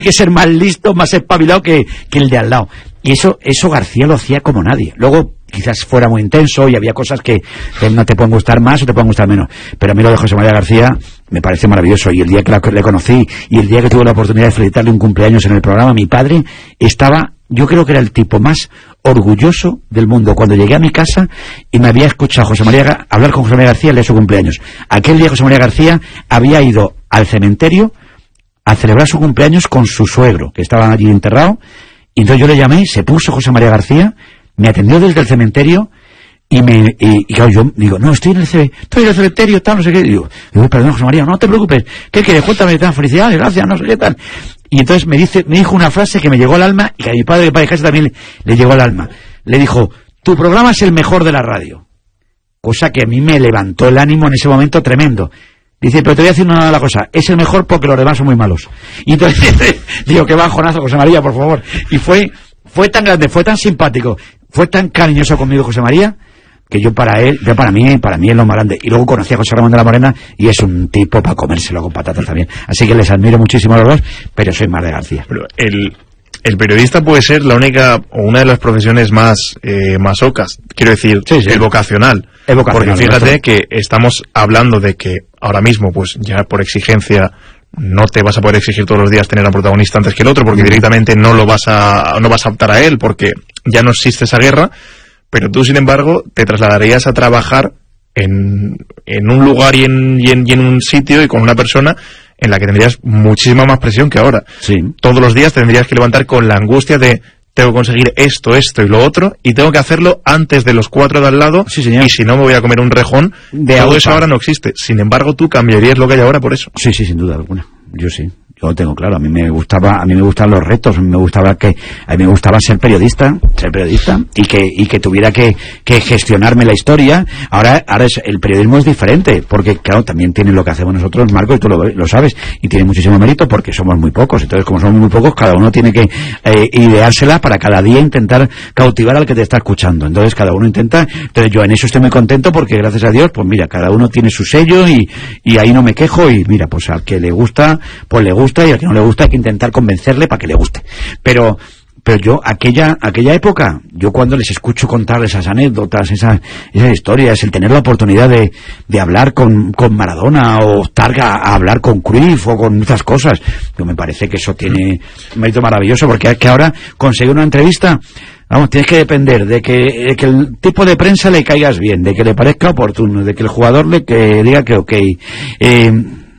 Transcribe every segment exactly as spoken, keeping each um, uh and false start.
que ser más listo, más espabilado que, que el de al lado. Y eso, eso García lo hacía como nadie. Luego, quizás fuera muy intenso y había cosas que, que no te pueden gustar más o te pueden gustar menos. Pero a mí lo de José María García me parece maravilloso. Y el día que la, le conocí y el día que tuve la oportunidad de felicitarle un cumpleaños en el programa, mi padre estaba, yo creo que era el tipo más orgulloso del mundo. Cuando llegué a mi casa y me había escuchado José María, hablar con José María García el día de su cumpleaños. Aquel día José María García había ido al cementerio a celebrar su cumpleaños con su suegro, que estaba allí enterrado. Y entonces yo le llamé, se puso José María García, me atendió desde el cementerio y me y, y claro, yo digo, no, estoy en el, ce, estoy en el cementerio, tal, no sé qué. Y digo, digo, perdón, José María, no te preocupes, ¿qué quieres? Cuéntame, tal, felicidades, gracias, no sé qué tal. Y entonces me dice, me dijo una frase que me llegó al alma y que a mi padre, mi padre casi también le, le llegó al alma. Le dijo, tu programa es el mejor de la radio. Cosa que a mí me levantó el ánimo en ese momento tremendo. Dice, pero te voy a decir una de las cosas, es el mejor porque los demás son muy malos. Y entonces digo, qué bajonazo, José María, por favor. Y fue, fue tan grande, fue tan simpático, fue tan cariñoso conmigo José María, que yo para él, yo para mí, para mí es lo más grande. Y luego conocí a José Ramón de la Morena y es un tipo para comérselo con patatas también. Así que les admiro muchísimo a los dos, pero soy más de García. Pero el, el periodista puede ser la única o una de las profesiones más eh, masocas, quiero decir, sí, sí. el vocacional. El vocacional. Porque fíjate ¿no? que estamos hablando de que ahora mismo, pues ya por exigencia, no te vas a poder exigir todos los días tener a protagonista antes que el otro, porque directamente no lo vas a, no vas a optar a él, porque ya no existe esa guerra, pero tú, sin embargo, te trasladarías a trabajar en, en un lugar y en, y, en, y en un sitio y con una persona en la que tendrías muchísima más presión que ahora. Sí. Todos los días tendrías que levantar con la angustia de tengo que conseguir esto, esto y lo otro, y tengo que hacerlo antes de los cuatro de al lado, sí, señor. Y si no me voy a comer un rejón. De todo eso ahora no existe. Sin embargo, tú cambiarías lo que hay ahora por eso. Sí, sí, sin duda alguna. Yo sí. Yo lo tengo claro, a mí me gustaba, a mí me gustaban los retos, a mí me gustaba que, a mí me gustaba ser periodista, ser periodista, y que, y que tuviera que, que gestionarme la historia. Ahora, ahora es, el periodismo es diferente, porque claro, también tiene lo que hacemos nosotros, Marco, y tú lo, lo sabes, y tiene muchísimo mérito porque somos muy pocos. Entonces, como somos muy pocos, cada uno tiene que eh, ideársela para cada día intentar cautivar al que te está escuchando. Entonces, cada uno intenta, entonces yo en eso estoy muy contento porque gracias a Dios, pues mira, cada uno tiene su sello y, y ahí no me quejo, y mira, pues al que le gusta, pues le gusta, y al que no le gusta hay que intentar convencerle para que le guste. Pero pero yo, aquella aquella época, yo cuando les escucho contar esas anécdotas, esas, esas historias, el tener la oportunidad de, de hablar con, con Maradona o estar a, a hablar con Cruyff o con muchas cosas, yo me parece que eso tiene un mérito maravilloso, porque es que ahora conseguir una entrevista, vamos, tienes que depender de que, de que el tipo de prensa le caigas bien, de que le parezca oportuno, de que el jugador le que diga que ok. Eh,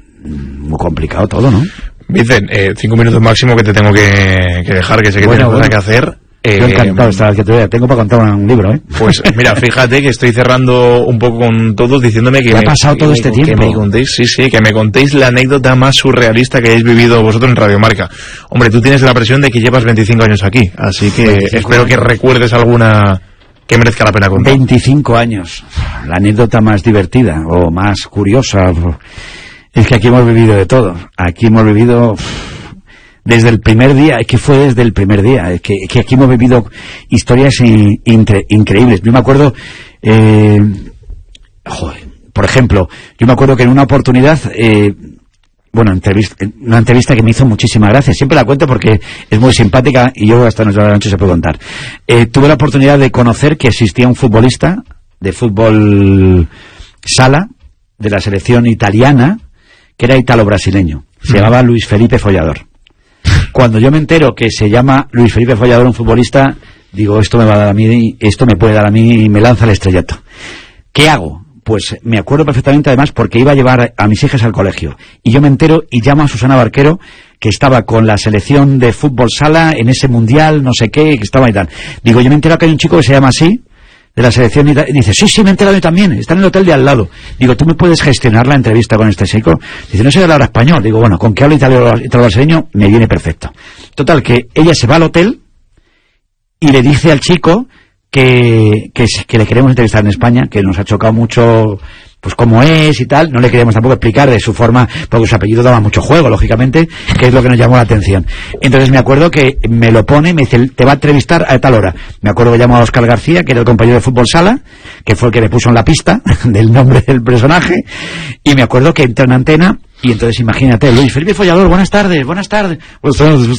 muy complicado todo, ¿no? Dicen, eh, cinco minutos máximo que te tengo que, que dejar, que sé que bueno, tienes bueno. cosas que hacer. Eh, Yo encantado de estar que te vea. Tengo para contar un libro, ¿eh? Pues mira, fíjate que estoy cerrando un poco con todos diciéndome que... ¿Qué me, ha pasado todo que, este que tiempo? Que me contéis, sí, sí, que me contéis la anécdota más surrealista que hayáis vivido vosotros en Radio Marca. Hombre, tú tienes la presión de que llevas veinticinco años aquí, así que espero que recuerdes alguna que merezca la pena contar. veinticinco años. La anécdota más divertida o más curiosa... Es que aquí hemos vivido de todo. Aquí hemos vivido desde el primer día. Es que fue desde el primer día. Es que, que aquí hemos vivido historias in, incre, increíbles. Yo me acuerdo, eh, joder, por ejemplo, yo me acuerdo que en una oportunidad, eh, bueno, entrevista, una entrevista que me hizo muchísima gracia. Siempre la cuento porque es muy simpática y yo hasta la noche se puede contar. Eh, tuve la oportunidad de conocer que existía un futbolista de fútbol sala de la selección italiana, que era italo-brasileño, se llamaba Luis Felipe Follador. Cuando yo me entero que se llama Luis Felipe Follador, un futbolista, digo, esto me va a dar a mí, esto me puede dar a mí, y me lanza el estrellato. ¿Qué hago? Pues me acuerdo perfectamente, además, porque iba a llevar a mis hijas al colegio, y yo me entero y llamo a Susana Barquero, que estaba con la selección de fútbol sala en ese mundial, no sé qué, que estaba y tal. Digo, yo me entero que hay un chico que se llama así, de la selección, y dice, sí, sí, me he enterado yo también, está en el hotel de al lado. Digo, ¿tú me puedes gestionar la entrevista con este chico? Dice, no sé hablar español. Digo, bueno, con que hable italo-brasileño me viene perfecto. Total, que ella se va al hotel y le dice al chico que, que, que le queremos entrevistar en España, que nos ha chocado mucho, pues cómo es y tal. No le queríamos tampoco explicar de su forma, porque su apellido daba mucho juego, lógicamente, que es lo que nos llamó la atención. Entonces me acuerdo que me lo pone y me dice, te va a entrevistar a tal hora. Me acuerdo que llamó a Óscar García, que era el compañero de fútbol sala, que fue el que me puso en la pista del nombre del personaje, y me acuerdo que entró en antena, y entonces imagínate, Luis Felipe Follador, buenas tardes, buenas tardes, buenas tardes.